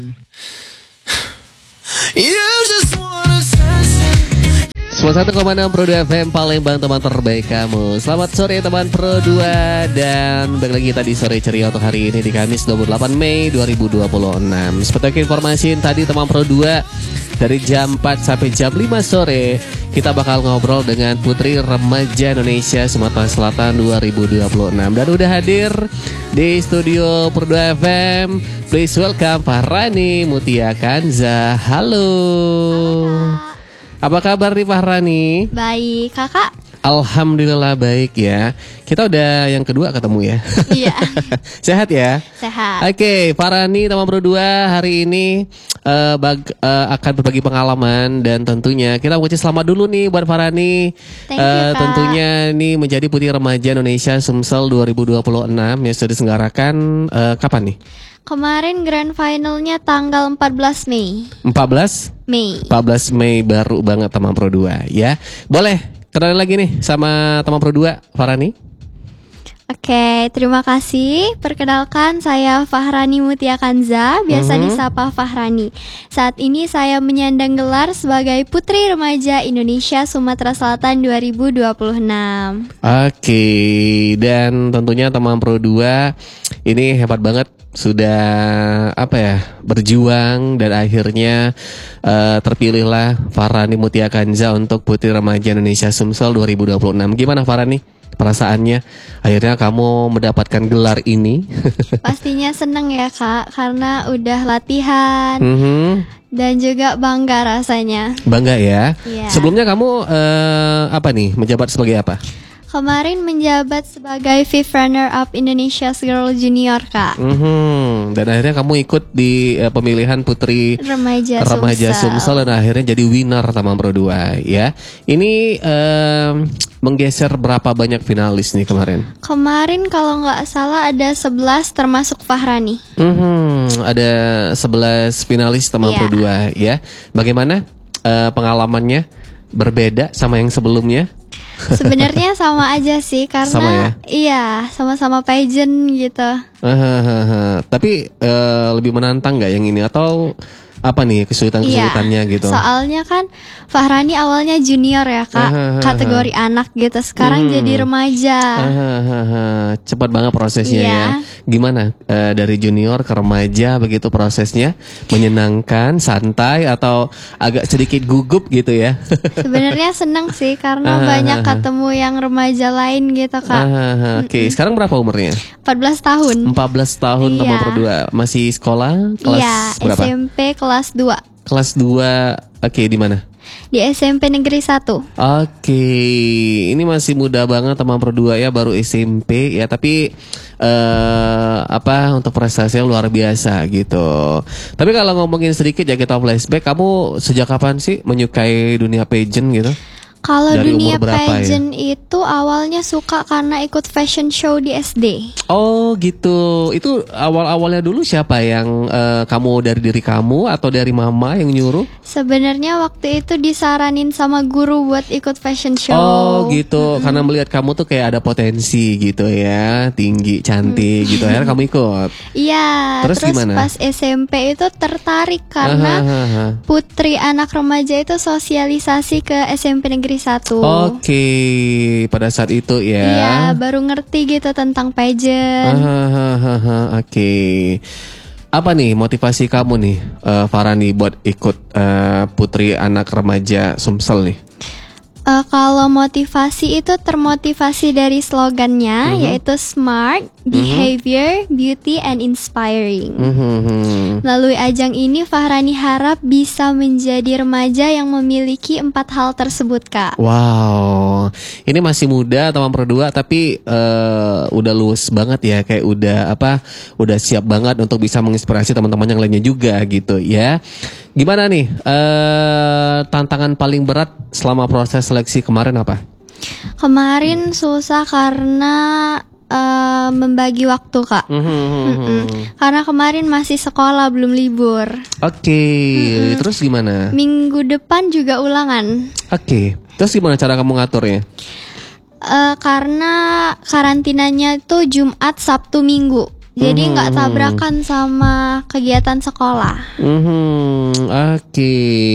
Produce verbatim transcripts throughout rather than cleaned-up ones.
sembilan puluh satu koma enam Pro dua F M Palembang, teman terbaik kamu. Selamat sore teman Pro dua. Dan balik lagi kita di sore ceria untuk hari ini di Kamis dua puluh delapan Mei dua ribu dua puluh enam. Seperti informasiin tadi teman Pro dua, dari jam empat sampai jam lima sore kita bakal ngobrol dengan Putri Remaja Indonesia Sumatera Selatan dua ribu dua puluh enam. Dan udah hadir di studio Pro dua F M. Please welcome Fahrani Mutia Kanza. Halo. Halo, apa kabar nih Fahrani? baik, kakak? Alhamdulillah baik ya. Kita udah yang kedua ketemu ya. Iya. Sehat ya? Sehat. Oke, Fahrani teman Pro dua hari ini uh, bag, uh, akan berbagi pengalaman. Dan tentunya kita mengucapkan selamat dulu nih buat Fahrani. Thank you, uh, Kak. Tentunya nih menjadi Putri Remaja Indonesia Sumsel dua ribu dua puluh enam yang sudah diselenggarakan uh, kapan nih? Kemarin grand finalnya tanggal empat belas Mei. empat belas Mei. empat belas Mei, baru banget teman Pro dua ya. Boleh kenalin lagi nih sama teman Pro dua, Fahrani. Oke, terima kasih. Perkenalkan, saya Fahrani Mutia Kanza, biasa Mhm. disapa Fahrani. Saat ini saya menyandang gelar sebagai Putri Remaja Indonesia Sumatera Selatan dua ribu dua puluh enam. Oke, dan tentunya teman Pro dua ini hebat banget, sudah apa ya, berjuang dan akhirnya uh, terpilihlah Fahrani Mutia Kanza untuk Putri Remaja Indonesia Sumsel dua ribu dua puluh enam. Gimana Fahrani perasaannya akhirnya kamu mendapatkan gelar ini? Pastinya seneng ya kak, karena udah latihan Mhm. dan juga bangga rasanya. Bangga ya. Iya. Sebelumnya kamu uh, apa nih, menjabat sebagai apa? Kemarin menjabat sebagai fifth runner-up Indonesia's Girl Junior, Kak. Mhm. Dan akhirnya kamu ikut di uh, pemilihan Putri Remaja, Remaja Sumsel. Sumsel dan akhirnya jadi winner teman Pro dua ya. Ini um, menggeser berapa banyak finalis nih kemarin? Kemarin kalau nggak salah ada sebelas termasuk Fahrani. Mhm. Ada sebelas finalis teman Iya. Pro dua ya. Bagaimana uh, pengalamannya? Berbeda sama yang sebelumnya? Sebenarnya sama aja sih, karena Sama ya? iya sama-sama pageant gitu. Hahaha. Tapi eh, lebih menantang nggak yang ini atau apa nih kesulitan-kesulitannya Iya, gitu? soalnya kan Fahrani awalnya junior ya kak, Hahaha. kategori anak gitu. Sekarang Hmm. jadi remaja. Hahaha. Cepat banget prosesnya Iya. ya. Gimana eh, dari junior ke remaja begitu prosesnya? Menyenangkan, santai atau agak sedikit gugup gitu ya? Sebenarnya seneng sih karena Hahaha. banyak ketemu yang remaja lain gitu kak. Hahaha. Oke, sekarang berapa umurnya? empat belas tahun. empat belas tahun teman Iya. Pro dua. Masih sekolah? Kelas Iya, berapa? S M P kelas dua. Kelas dua. Oke, di mana? Di S M P Negeri satu. Oke, ini masih muda banget teman Pro dua ya, baru S M P ya, tapi eh apa untuk prestasinya luar biasa gitu. Tapi kalau ngomongin sedikit ya, kita flashback, kamu sejak kapan sih menyukai dunia pageant gitu? Kalau Dari dunia umur berapa ya? pageant itu awalnya suka karena ikut fashion show di S D. Oh gitu, itu awal-awalnya dulu siapa yang eh, kamu, dari diri kamu atau dari mama yang nyuruh? Sebenarnya waktu itu disaranin sama guru buat ikut fashion show. Oh gitu, karena melihat kamu tuh kayak ada potensi gitu ya, tinggi, cantik gitu, akhirnya kamu ikut. Iya, Terus terus, gimana? pas S M P itu tertarik karena Ahahaha. Putri Anak Remaja itu sosialisasi ke S M P Negeri satu. Oke, pada saat itu ya. Iya, baru ngerti gitu tentang pageant. Ahahaha. Oke. Apa nih motivasi kamu nih, eh, Fahrani, buat ikut eh, Putri Anak Remaja Sumsel nih? Eh, kalau motivasi itu termotivasi dari slogannya, yaitu smart, behavior, beauty, and inspiring. Mhm. Melalui ajang ini, Fahrani harap bisa menjadi remaja yang memiliki empat hal tersebut, Kak. Wow, ini masih muda teman Pro dua, tapi eh, udah luwes banget ya, kayak udah apa, udah siap banget untuk bisa menginspirasi teman-teman yang lainnya juga gitu ya. Gimana nih eh, tantangan paling berat selama proses seleksi kemarin apa? Kemarin susah karena eh, membagi waktu, Kak. Mm-mm. Karena kemarin masih sekolah, belum libur. Oke, terus gimana? Minggu depan juga ulangan. Oke, terus gimana cara kamu ngaturnya? Eh, karena karantinanya itu Jumat, Sabtu, Minggu. Jadi Mhm. nggak tabrakan sama kegiatan sekolah. Mhm, oke.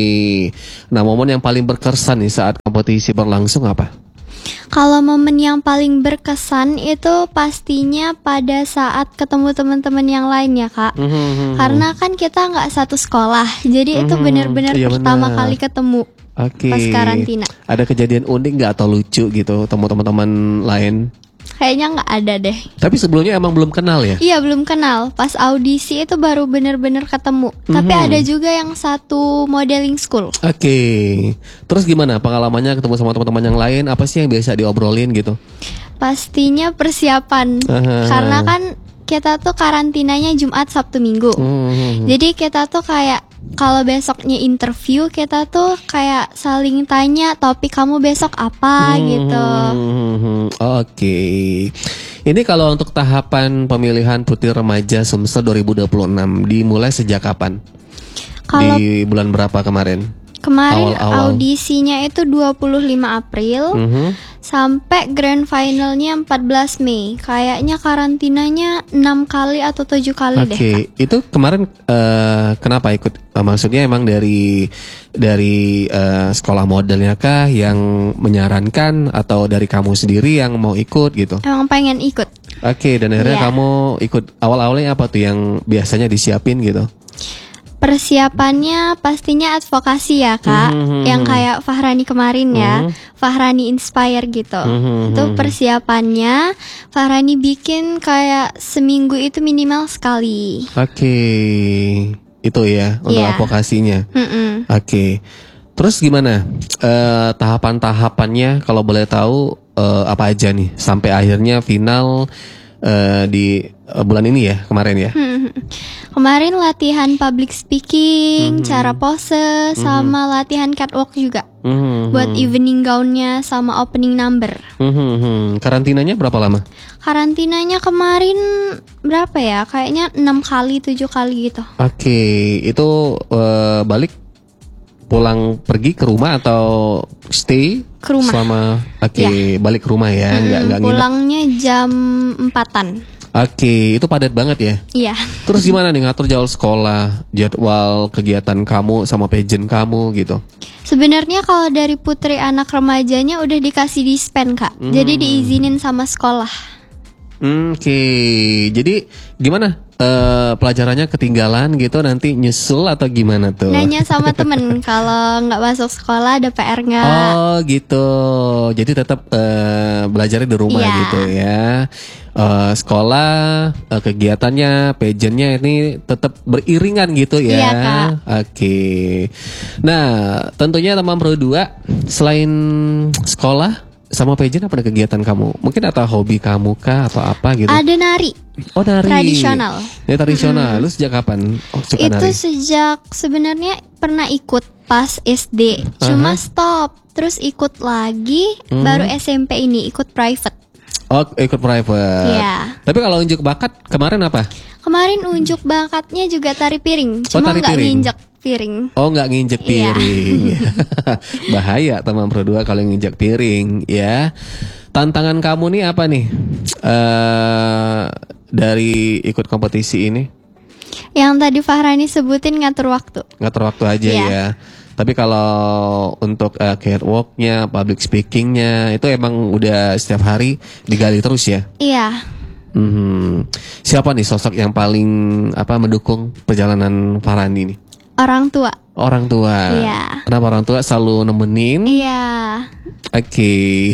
Nah, momen yang paling berkesan nih saat kompetisi berlangsung apa? Kalau momen yang paling berkesan itu pastinya pada saat ketemu teman-teman yang lain ya kak. Mhm. Karena kan kita nggak satu sekolah, jadi itu Mhm. benar-benar Iya, pertama benar. kali ketemu Oke. pas karantina. Ada kejadian unik nggak atau lucu gitu teman-teman lain? Kayaknya nggak ada deh. Tapi sebelumnya emang belum kenal ya? Iya belum kenal. Pas audisi itu baru benar-benar ketemu. Tapi Mhm. ada juga yang satu modeling school. Oke. Terus gimana pengalamannya ketemu sama teman-teman yang lain? Apa sih yang biasa diobrolin gitu? Pastinya persiapan. Aha. Karena kan kita tuh karantinanya Jumat, Sabtu, Minggu. Hmm. Jadi kita tuh kayak kalau besoknya interview kita tuh kayak saling tanya topik kamu besok apa gitu. Hmm. Oke. Ini kalau untuk tahapan pemilihan Putri Remaja Sumsel dua ribu dua puluh enam dimulai sejak kapan? Kalau Di bulan berapa kemarin? kemarin awal-awal. audisinya itu dua puluh lima April Mhm. sampai grand finalnya empat belas Mei. Kayaknya karantinanya enam kali atau tujuh kali Oke, deh. Kak. itu kemarin eh, kenapa ikut? Eh, maksudnya emang dari dari eh, sekolah modelnya kah yang menyarankan atau dari kamu sendiri yang mau ikut gitu? Emang pengen ikut. Oke, dan akhirnya Iya. kamu ikut awal-awalnya apa tuh yang biasanya disiapin gitu? Persiapannya pastinya advokasi ya kak, Mhm. yang kayak Fahrani kemarin ya, Fahrani Inspire gitu. Mhm. Itu persiapannya Fahrani bikin kayak seminggu itu minimal sekali. Oke, itu ya untuk Iya. advokasinya. Mm-mm. Oke, terus gimana Eh, tahapan-tahapannya kalau boleh tahu eh, apa aja nih sampai akhirnya final eh, di eh, bulan ini ya kemarin ya? Kemarin latihan public speaking, cara pose, sama latihan catwalk juga. Mhm. Buat evening gownnya sama opening number. Mhm. Karantinanya berapa lama? Karantinanya kemarin berapa ya? Kayaknya enam kali, tujuh kali gitu. Oke, itu eh, balik pulang pergi ke rumah atau stay Ke rumah. selama oke balik ke rumah ya, nggak nggak nginep. Pulangnya jam empatan. Oke, itu padat banget ya. Iya. Terus gimana nih ngatur jadwal sekolah, jadwal kegiatan kamu sama pageant kamu gitu? Sebenarnya kalau dari putri anak remajanya udah dikasih dispen kak. Jadi diizinin sama sekolah. Oke, jadi gimana eh, pelajarannya ketinggalan gitu nanti nyusul atau gimana tuh? Nanya sama temen kalau nggak masuk sekolah ada P R nggak? Oh gitu, jadi tetap eh, belajarnya di rumah Iya. gitu ya. Eh, sekolah, eh, kegiatannya, pageantnya ini tetap beriringan gitu ya. Iya, Kak. Oke. Nah, tentunya teman Pro dua selain sekolah sama pageant apa ada kegiatan kamu? Mungkin atau hobi kamu kah atau apa gitu? Ada nari. Oh nari. Tradisional. Ya tradisional. Lu sejak kapan? Oh, suka Itu nari. sejak sebenarnya pernah ikut pas S D, cuma stop. Terus ikut lagi baru S M P ini ikut private. Oh ikut private. Iya. Tapi kalau unjuk bakat kemarin apa? Kemarin unjuk bakatnya juga tari piring, Oh, cuma tari nggak piring. nginjek piring. Oh nggak nginjek Iya. piring. Bahaya teman Pro dua kalau nginjek piring ya. Tantangan kamu nih apa nih? eh dari ikut kompetisi ini? Yang tadi Fahrani sebutin ngatur waktu. Ngatur waktu aja Iya. ya. Tapi kalau untuk eh, catwalknya, public speakingnya itu emang udah setiap hari digali terus ya. Iya. Mhm. Siapa nih sosok yang paling apa mendukung perjalanan Farhani nih? Orang tua. Orang tua. Iya. Kenapa orang tua selalu nemenin? Iya. Oke.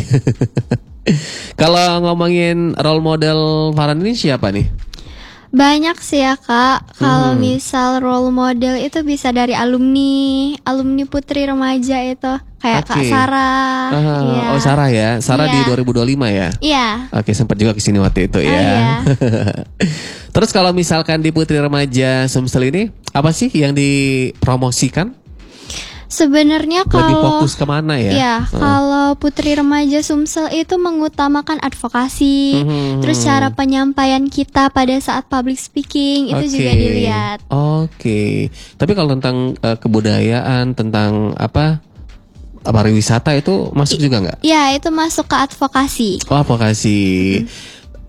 Kalau ngomongin role model Farhani ini siapa nih? Banyak sih ya kak. Kalau misal role model itu bisa dari alumni, alumni putri remaja itu kayak Kak Oke. Sarah. Ah, Iya. Oh Sarah ya, Sarah di Iya. dua ribu dua puluh lima ya. Iya. Oke sempat juga kesini waktu itu Oh, ya. iya. Terus kalau misalkan di Putri Remaja Sumsel ini apa sih yang dipromosikan? Sebenarnya Lebih kalau fokus kemana ya? Iya, kalau putri remaja Sumsel itu mengutamakan advokasi, Mhm. terus cara penyampaian kita pada saat public speaking itu Oke. juga dilihat. Oke. Tapi kalau tentang eh, kebudayaan, tentang apa pariwisata itu masuk juga nggak? Ya, itu masuk ke advokasi. Oh advokasi.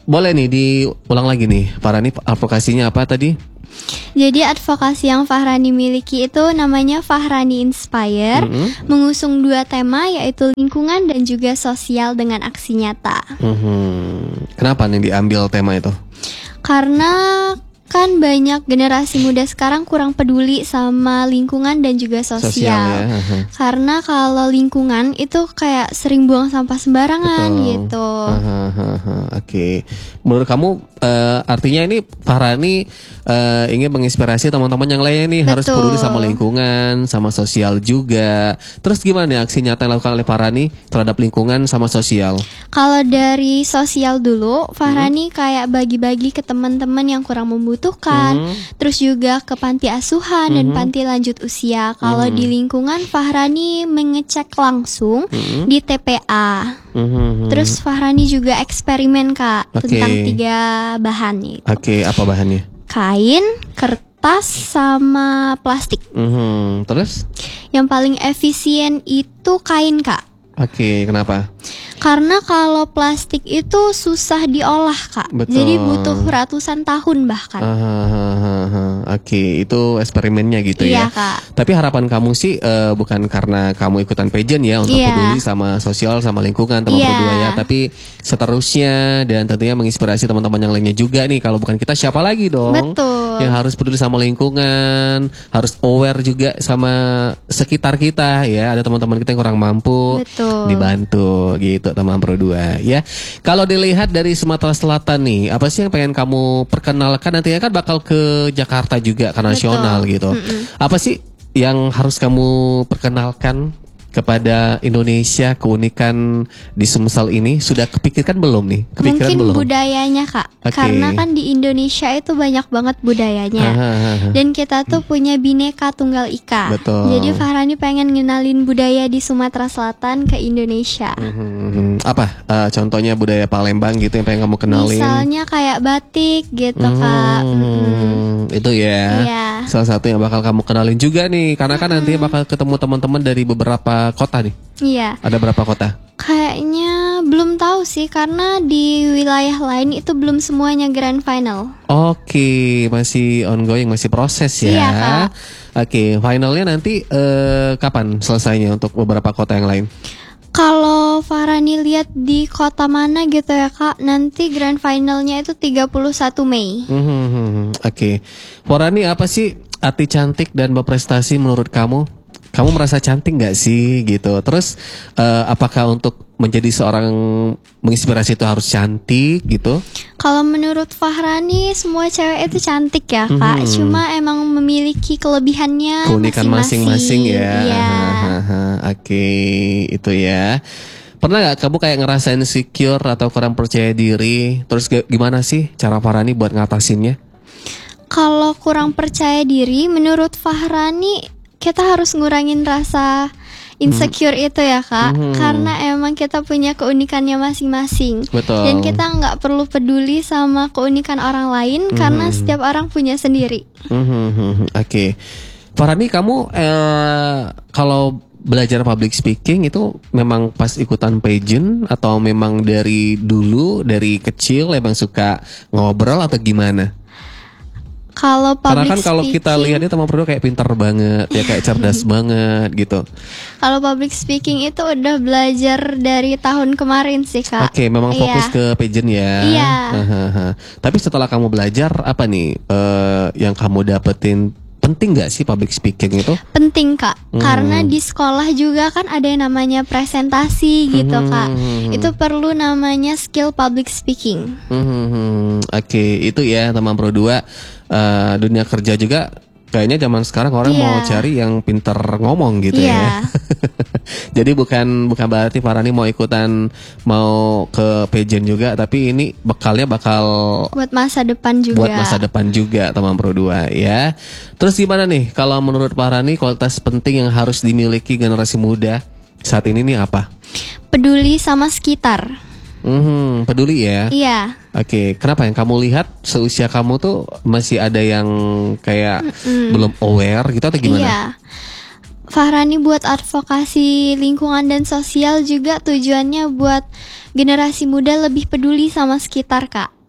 boleh nih diulang lagi nih, Fahrani advokasinya apa tadi? Jadi advokasi yang Fahrani miliki itu namanya Fahrani Inspire, Mm-hmm. mengusung dua tema yaitu lingkungan dan juga sosial dengan aksi nyata. Mm-hmm. Kenapa nih diambil tema itu? Karena kan banyak generasi muda sekarang kurang peduli sama lingkungan dan juga sosial. Sosial ya. uh-huh. Karena kalau lingkungan itu kayak sering buang sampah sembarangan. Betul. Gitu. Uh-huh, uh-huh. Oke, okay. Menurut kamu uh, artinya ini Fahrani uh, ingin menginspirasi teman-teman yang lainnya nih. Betul. Harus peduli sama lingkungan, sama sosial juga. Terus gimana nih aksi nyata yang dilakukan oleh Fahrani terhadap lingkungan sama sosial? Kalau dari sosial dulu, Fahrani hmm. kayak bagi-bagi ke teman-teman yang kurang membutuhkan. Hmm. Terus juga ke panti asuhan hmm. dan panti lanjut usia. Kalau hmm. di lingkungan, Fahrani mengecek langsung hmm. di T P A. Hmm. Terus Fahrani juga eksperimen Kak, okay. tentang tiga bahan nih. Oke, okay, apa bahannya? Kain, kertas, sama plastik. Hmm. Terus? Yang paling efisien itu kain Kak. Oke, okay, kenapa? Karena kalau plastik itu susah diolah Kak. Betul. Jadi butuh ratusan tahun bahkan. Ah, ah, ah, ah. Oke, okay, itu eksperimennya gitu iya, ya. Kak. Tapi harapan kamu sih uh, bukan karena kamu ikutan pageant ya untuk iya. peduli sama sosial sama lingkungan teman iya. berdua ya, tapi seterusnya dan tentunya menginspirasi teman-teman yang lainnya juga nih. Kalau bukan kita siapa lagi dong? Betul. Yang harus peduli sama lingkungan, harus aware juga sama sekitar kita ya. Ada teman-teman kita yang kurang mampu. Betul. Dibantu gitu teman Pro dua ya. Kalau dilihat dari Sumatera Selatan nih, apa sih yang pengen kamu perkenalkan nantinya kan bakal ke Jakarta juga ke nasional gitu. Mm-mm. Apa sih yang harus kamu perkenalkan kepada Indonesia, keunikan di Sumsel ini? Sudah kepikirkan belum nih? Kepikiran Mungkin belum? budayanya Kak. Okay. Karena kan di Indonesia itu banyak banget budayanya. Aha, aha. Dan kita tuh punya Bhinneka Tunggal Ika. Betul. Jadi Fahrani pengen ngenalin budaya di Sumatera Selatan ke Indonesia. Hmm, apa uh, contohnya budaya Palembang gitu yang pengen kamu kenalin? Misalnya kayak batik gitu hmm, Kak. Hmm. Itu ya. Iya. Salah satu yang bakal kamu kenalin juga nih. Karena kan hmm. nantinya bakal ketemu teman-teman dari beberapa kota nih. Iya. Ada berapa kota? Kayaknya belum tahu sih karena di wilayah lain itu belum semuanya grand final. Oke, masih ongoing, masih proses ya. Iya, Kak. Oke, finalnya nanti uh, kapan selesainya untuk beberapa kota yang lain? Kalau Fahrani lihat di kota mana gitu ya Kak, nanti grand finalnya itu tiga puluh satu Mei. Hmm, Oke, okay. Fahrani apa sih arti cantik dan berprestasi menurut kamu? Kamu merasa cantik gak sih gitu? Terus uh, apakah untuk menjadi seorang menginspirasi itu harus cantik gitu? Kalau menurut Fahrani semua cewek itu cantik ya Kak. Hmm. Cuma emang memiliki kelebihannya keunikan masing-masing ya. Iya. Oke, okay, itu ya. Pernah gak kamu kayak ngerasain insecure atau kurang percaya diri? Terus gimana sih cara Fahrani buat ngatasinnya? Kalau kurang percaya diri menurut Fahrani kita harus ngurangin rasa insecure hmm. itu ya Kak. Hmm. Karena emang kita punya keunikannya masing-masing. Betul. Dan kita nggak perlu peduli sama keunikan orang lain hmm. karena setiap orang punya sendiri. Hmm. Oke, okay. Fahrani kamu eh, kalau belajar public speaking itu memang pas ikutan pageant atau memang dari dulu dari kecil emang suka ngobrol atau gimana? Kalau public Karena kan kalau speaking, kita lihatnya teman Pro kayak pintar banget, ya kayak cerdas banget gitu. Kalau public speaking itu udah belajar dari tahun kemarin sih Kak. Oke, okay, memang fokus iya. ke pageant ya. Iya. Tapi setelah kamu belajar apa nih uh, yang kamu dapetin? Penting gak sih public speaking itu? Penting Kak, hmm. karena di sekolah juga kan ada yang namanya presentasi gitu hmm. Kak. Itu perlu namanya skill public speaking. Hmm. Oke, okay. Itu ya teman Pro dua uh, dunia kerja juga kayaknya zaman sekarang orang yeah. mau cari yang pinter ngomong gitu yeah. ya. Jadi bukan bukan berarti Fahrani mau ikutan mau ke pageant juga, tapi ini bekalnya bakal buat masa depan juga. Buat masa depan juga teman Pro dua ya. Terus gimana nih kalau menurut Fahrani kualitas penting yang harus dimiliki generasi muda saat ini nih apa? Peduli sama sekitar. Hmm, peduli ya. Iya. Oke, kenapa yang kamu lihat seusia kamu tuh masih ada yang kayak Mm-mm. belum aware gitu atau gimana? Iya. Fahrani buat advokasi lingkungan dan sosial juga tujuannya buat generasi muda lebih peduli sama sekitar Kak.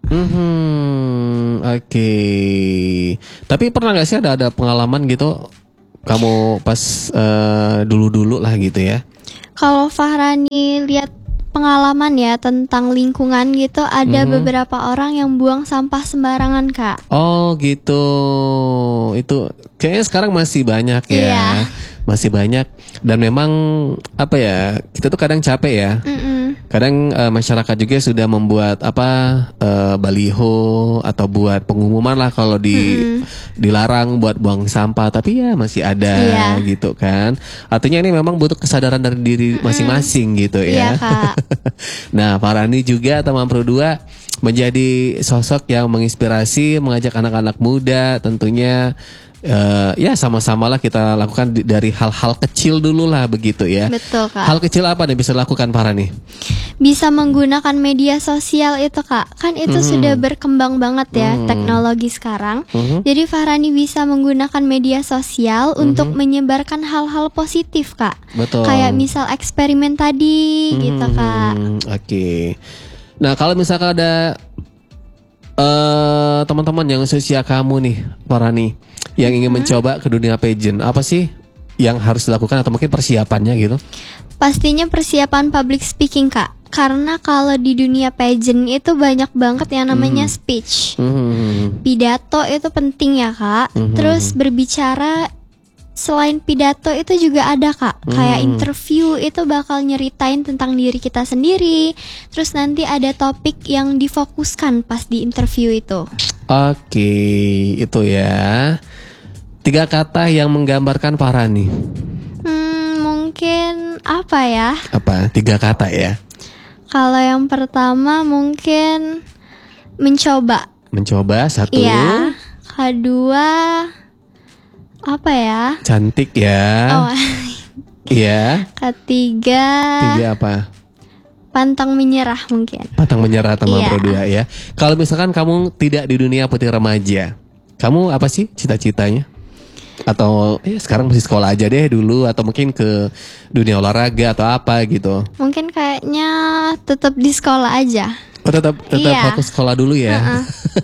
Hmm, oke. Tapi pernah nggak sih ada ada pengalaman gitu kamu pas eh, dulu-dulu lah gitu ya? Kalau Fahrani lihat pengalaman ya tentang lingkungan gitu, ada Mhm. beberapa orang yang buang sampah sembarangan, Kak. Oh gitu. Itu kayaknya sekarang masih banyak ya. Iya. Masih banyak dan memang apa ya? Kita tuh kadang capek ya. Mm-mm. Kadang eh, masyarakat juga sudah membuat apa eh, baliho atau buat pengumuman lah kalau di dilarang buat buang sampah, tapi ya masih ada Iya. gitu kan. Artinya ini memang butuh kesadaran dari diri masing-masing gitu Iya, ya. Kak. Nah, Farani juga teman Pro dua menjadi sosok yang menginspirasi, mengajak anak-anak muda tentunya eh, ya sama-samalah kita lakukan di- dari hal-hal kecil dulu lah begitu ya. Betul, Kak. Hal kecil apa nih bisa dilakukan Farani? Bisa menggunakan media sosial itu, Kak. Kan itu sudah berkembang banget ya teknologi sekarang. Jadi Fahrani bisa menggunakan media sosial untuk menyebarkan hal-hal positif, Kak. Betul. Kayak misal eksperimen tadi gitu, Kak. Hmm, Oke. Nah, kalau misalkan ada eh teman-teman yang seusia kamu nih, Farani, yang ingin mencoba ke dunia pageant, apa sih yang harus dilakukan atau mungkin persiapannya gitu? Pastinya persiapan public speaking, Kak. Karena kalau di dunia pageant itu banyak banget yang namanya speech. Hmm. Pidato itu penting ya, Kak. Terus berbicara selain pidato itu juga ada, Kak. Kayak interview itu bakal nyeritain tentang diri kita sendiri. Terus nanti ada topik yang difokuskan pas di interview itu. Oke, itu ya. Tiga kata yang menggambarkan Farani. Hmm, mungkin apa ya? Apa? Tiga kata ya. Kalau yang pertama mungkin mencoba. Mencoba satu. Iya. Kedua apa ya? Cantik ya. Oh, Iya. ketiga Tiga apa? pantang menyerah mungkin. Pantang menyerah teman Iya. Pro dua ya. Kalau misalkan kamu tidak di dunia putih remaja, kamu apa sih cita-citanya? Atau eh, sekarang masih sekolah aja deh dulu, atau mungkin ke dunia olahraga atau apa gitu? Mungkin kayaknya tetap di sekolah aja. Oh, tetap tetap Iya. fokus sekolah dulu ya.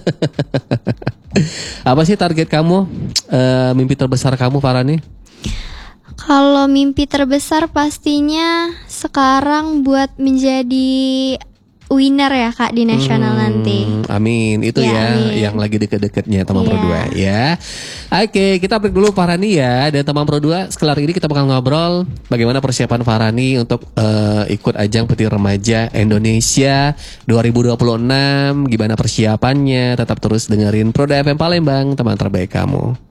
Apa sih target kamu? Eh, mimpi terbesar kamu, Farani? Kalau mimpi terbesar pastinya sekarang buat menjadi winner ya, Kak, di nasional nanti. Hmm, amin. Itu Ya, ya amin. yang lagi deket-deketnya teman Pro Iya. dua ya. Oke, kita break dulu Farani ya. Dan teman Pro dua, setelah ini kita bakal ngobrol bagaimana persiapan Farani untuk eh, ikut ajang Putih Remaja Indonesia dua ribu dua puluh enam. Gimana persiapannya? Tetap terus dengerin Pro dua F M Palembang, teman terbaik kamu.